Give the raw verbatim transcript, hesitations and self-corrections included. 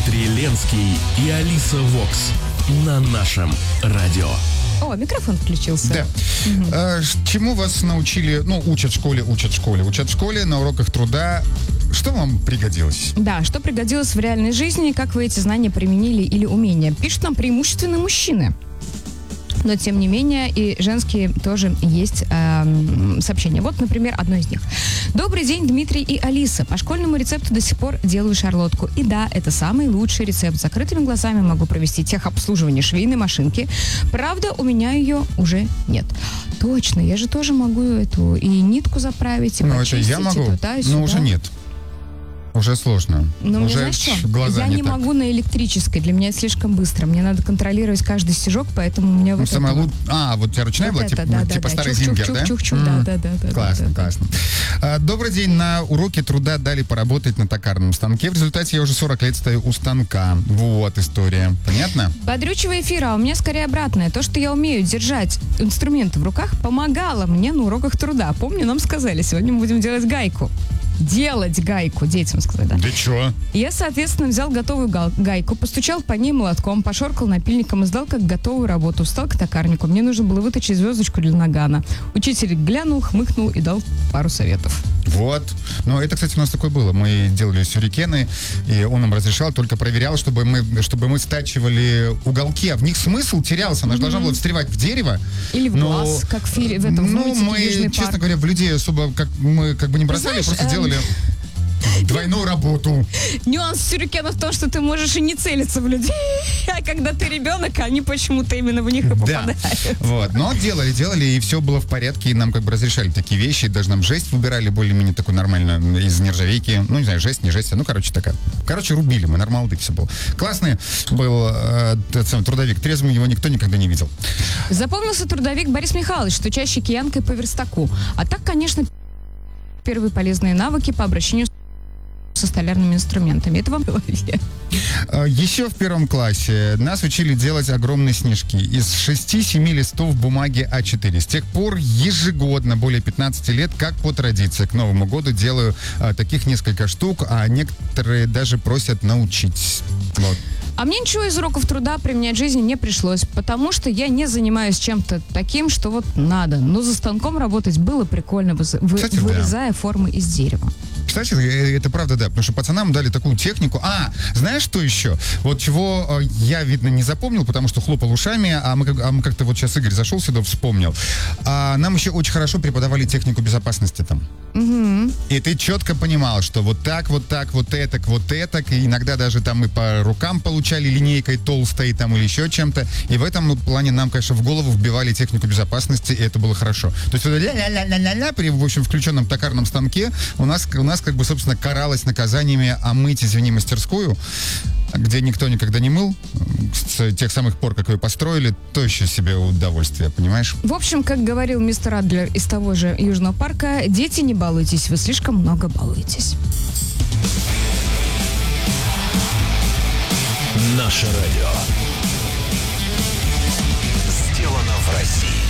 Дмитрий Ленский и Алиса Вокс на нашем радио. О, микрофон включился. Да. Угу. А, чему вас научили, ну, учат в школе, учат в школе, учат в школе на уроках труда. Что вам пригодилось? Да, что пригодилось в реальной жизни, как вы эти знания применили или умения. Пишут нам преимущественно мужчины. Но, тем не менее, и женские тоже есть э, сообщения. Вот, например, одно из них. Добрый день, Дмитрий и Алиса. По школьному рецепту до сих пор делаю шарлотку. И да, это самый лучший рецепт. С закрытыми глазами могу провести техобслуживание швейной машинки. Правда, у меня ее уже нет. Точно, я же тоже могу эту и нитку заправить, и ну, почистить, это я могу, и туда, и сюда. но уже нет. Уже сложно. Но уже мне, знаешь что? глаза Я не, не так. могу на электрической. Для меня это слишком быстро. Мне надо контролировать каждый стежок, поэтому у меня ну, вот самое это лу... А, вот у тебя ручная вот была, это, типа, да, типа да, старый да. Зингер, чух, да? Чух, чух, Mm. да, да, да. Классно, да, да, классно. А, добрый день. На уроке труда дали поработать на токарном станке. В результате я уже сорок лет стою у станка. Вот история. Понятно? Бодрючего эфира. А у меня скорее обратное. То, что я умею держать инструменты в руках, помогало мне на уроках труда. Помню, нам сказали, сегодня мы будем делать гайку. Делать гайку, детям сказать, да. Да чё? Я, соответственно, взял готовую гал- гайку, постучал по ней молотком, пошоркал напильником и сдал как готовую работу. Встал к токарнику. Мне нужно было выточить звездочку для нагана. Учитель глянул, хмыкнул и дал пару советов. Вот. Ну, это, кстати, у нас такое было. Мы делали сюрикены, и он нам разрешал, только проверял, чтобы мы, чтобы мы стачивали уголки, а в них смысл терялся. Она mm-hmm. же должна была встревать в дерево. Или в но, глаз, как в, фили, в этом ну, в мы, Южный честно парк. говоря, в людей особо как, мы как бы не бросали, знаешь, просто эм... делали двойную работу. Нюанс сюрикена в том, что ты можешь и не целиться в людей. А когда ты ребенок, они почему-то именно в них и попадают. Да. Вот. Но делали, делали, и все было в порядке, и нам как бы разрешали такие вещи, даже нам жесть выбирали более-менее такой нормально из нержавейки. Ну, не знаю, жесть, не жесть, ну, короче, такая. Короче, рубили мы, нормалдык все был. Классный был э, тот самый трудовик. Трезвым его никто никогда не видел. Запомнился трудовик Борис Михайлович, что чаще киянкой по верстаку. А так, конечно, первые полезные навыки по обращению со столярными инструментами. Это вам в голове. Еще в первом классе нас учили делать огромные снежки из шести-семи листов бумаги а четыре. С тех пор ежегодно, более пятнадцати лет, как по традиции, к Новому году делаю а, таких несколько штук, а некоторые даже просят научить. Вот. А мне ничего из уроков труда применять в жизни не пришлось, потому что я не занимаюсь чем-то таким, что вот надо. Но за станком работать было прикольно, вы, Кстати, вырезая да. формы из дерева. Кстати, это правда, да, потому что пацанам дали такую технику. А, знаешь, что еще? Вот чего э, я, видно, не запомнил, потому что хлопал ушами, а мы, а мы как-то вот сейчас Игорь зашел сюда, вспомнил. А нам еще очень хорошо преподавали технику безопасности там. Угу. И ты четко понимал, что вот так, вот так, вот это, вот это, и иногда даже там и по рукам получали линейкой толстой там или еще чем-то. И в этом плане нам, конечно, в голову вбивали технику безопасности, и это было хорошо. То есть вот ля-ля-ля-ля-ля при, в общем, включенном токарном станке у нас, у нас как бы, собственно, каралось наказаниями омыть, извини, мастерскую, где никто никогда не мыл, с тех самых пор, как ее построили, то еще себе удовольствие, понимаешь? В общем, как говорил мистер Адлер из того же Южного парка, дети, не балуйтесь, вы слишком много балуетесь. Наше радио. Сделано в России.